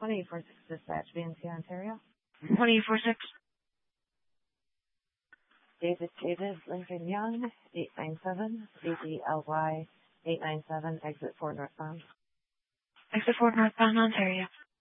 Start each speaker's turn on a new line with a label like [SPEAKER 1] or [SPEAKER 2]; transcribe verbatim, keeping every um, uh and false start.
[SPEAKER 1] one eight four six Dispatch, V N C, Ontario.
[SPEAKER 2] one eight four six.
[SPEAKER 1] David David Lincoln Young, eight nine seven, A D L Y, eight nine seven, exit four northbound.
[SPEAKER 2] Exit four northbound, Ontario.